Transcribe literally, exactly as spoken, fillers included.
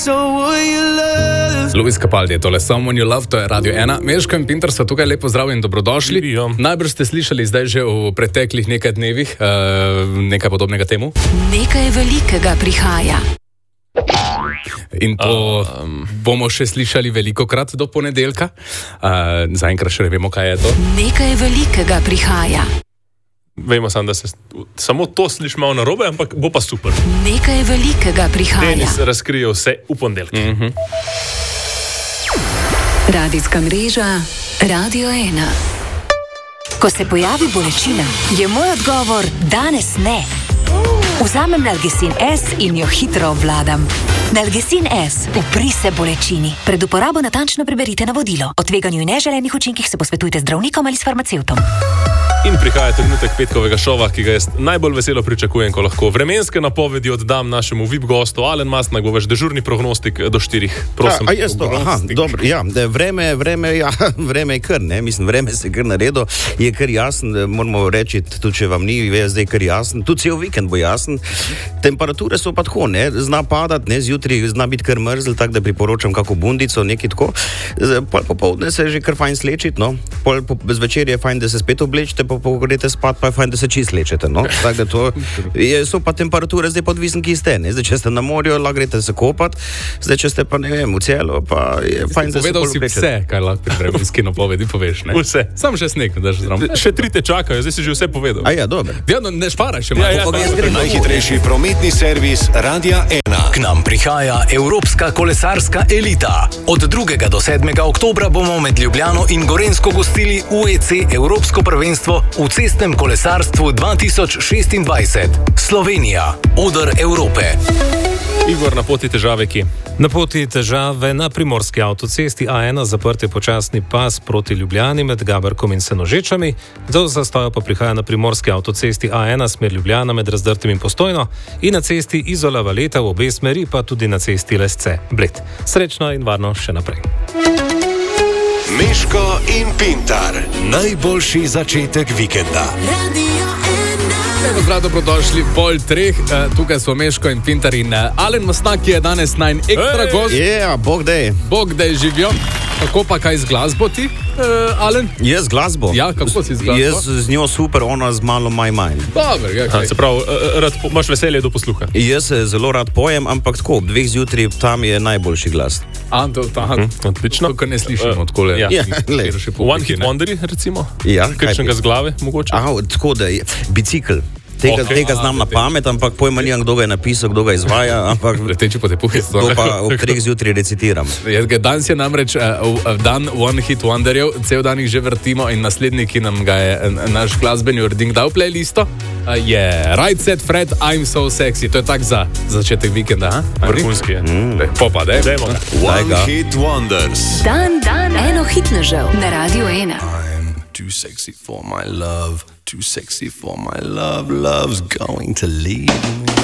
Luis Capaldi je tole Someone You Love, to je Radio ena. Meško in Pinter so tukaj, lepo zdrav in dobrodošli. Živijo. Najbrž ste slišali zdaj že v preteklih nekaj dnevih uh, nekaj podobnega temu. Nekaj velikega prihaja. In to um, bomo še slišali velikokrat do ponedeljka. Uh, zaenkrat še ne vemo, kaj je to. Nekaj velikega prihaja. Vemo sam, da se samo to sliši malo narobe, ampak bo pa super. Nekaj velikega prihaja. Denis razkrije vse v ponedeljek. Mm-hmm. Radijska mreža Radio ena. Ko se pojavi bolečina, je moj odgovor danes ne. Vzamem Nalgecin S in jo hitro obvladam. Nalgecin S, upri se bolečini. Pred uporabo natančno preberite navodilo. O tveganju in neželenih učinkih se posvetujte z zdravnikom ali s farmacevtom. In prihaja trenutek petkovega šova, ki ga jaz najbolj veselo pričakujem, ko lahko vremenske napovedi oddam našemu V I P gostu. Alen Mastnak bo vaš dežurni prognostik do štirih. Prosim. A, a jaz to, aha, dobro, ja, vreme, vreme, ja, vreme je kar, ne, mislim, vreme se kar naredo, je kar jasen, moramo reči, tudi če vam ni, je zdaj kar jasen, tudi cel vikend bo jasen. Temperature so pa tako, ne, zna padati, ne, zjutraj zna biti kar mrzl, tako da priporočam kako bundico, nekaj tako. Pol popoldne se je že kar fajn slečiti, no, pol po, zvečer je fajn, da se spet oblečite, pa po greste spat, pa je fajn, da se čist lečete, no? Tako da to, je, so pa temperature zdaj podvisen, ki ste, ne? Zdaj, če ste na morju, lahko greste se kopat, zdaj, če ste pa, ne vem, v celo, pa je fajn, da se povedal si vse, kaj lahko pri vremenski napovedi poveš, ne? Vse. Sam še sneg, da že zdravo. Še tri te čakajo, zdaj si že vse povedal. A ja, dobro. Ja, no, ne šparaj še malo. Ja, ja, najhitrejši prometni servis Radia ena. K nam prihaja Evropska kolesarska elita. Od drugega do sedmega oktobra bomo med Ljubljano in Gorenjsko gostili U E C Evropsko prvenstvo v cestnem kolesarstvu dva tisoč šestindvajset. Slovenija, oder Evrope. Igor, na poti težave kje? Na poti težave na primorski avtocesti A ena, zaprt je počasni pas proti Ljubljani med Gaberkom in Senožečami, do zastoja pa prihaja na primorski avtocesti A ena smer Ljubljana med Razdrtim in Postojno in na cesti Izola Valeta v obe smeri, pa tudi na cesti Lesce Bled. Srečno in varno še naprej. Meško in Pintar, najboljši začetek vikenda. Zdravo, dobrodošli, pol treh, tukaj so Meško in Pintar in Alen Mastnak, ki je danes najn ekstra gost. Ja, bog dej. Bog dej živijo. Kako pa kaj z glasbo ti, uh, Alen? Jaz glasbo? Ja, kako si z glasbo? Jaz z njo super, ona z malo maj manj. Dobar, ja, kaj. Se pravi, rad, imaš veselje do posluha. Jaz se zelo rad pojem, ampak tako, ob dveh zjutraj tam je najboljši glas. A, to, ta, hm, odlično. To, kar ne slišimo uh, odkole. Ja, ja le. One Hit Wonderi, recimo? Ja. Kakšnega z glave, mogoče? A, tako da je, bicikl. Tega, okay. tega znam na pamet, ampak pojma nimam, kdo ga je napisal, kdo ga izvaja, ampak Leteči po tepuhi. To pa ob treh zjutraj recitiram. Danes je namreč uh, uh, dan One Hit Wonderjev, cel dan jih že vrtimo in naslednji, ki nam ga je uh, naš glasbeni urednik dal playlisto, uh, je Right Set Fred, I'm So Sexy. To je tak za začetek vikenda, ha? Vrhunski je. Mm. Popa, daj. Dajmo. One Hit Wonders. Dan, dan, eno hitnežev na Radio ena. I'm too sexy for my love. Too sexy for my love, love's going to leave me.